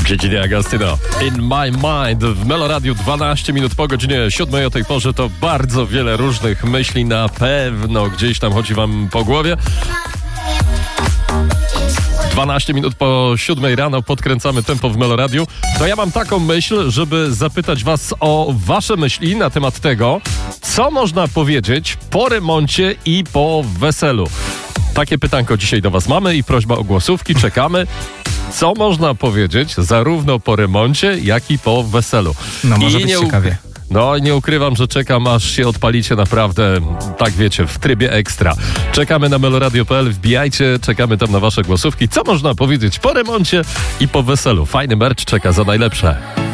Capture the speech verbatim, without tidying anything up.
Gigi D'Agostino. In my mind. W Meloradiu dwanaście minut po godzinie siódmej. O tej porze to bardzo wiele różnych myśli na pewno gdzieś tam chodzi wam po głowie. dwanaście minut po siódmej rano podkręcamy tempo w Meloradiu. To ja mam taką myśl, żeby zapytać was o wasze myśli na temat tego, co można powiedzieć po remoncie i po weselu. Takie pytanko dzisiaj do was mamy i prośba o głosówki. Czekamy. Co można powiedzieć zarówno po remoncie, jak i po weselu? No może I być nie ciekawie. No nie ukrywam, że czekam, aż się odpalicie naprawdę, tak wiecie, w trybie ekstra. Czekamy na meloradio kropka p l, wbijajcie, czekamy tam na wasze głosówki. Co można powiedzieć po remoncie i po weselu? Fajny merch czeka za najlepsze.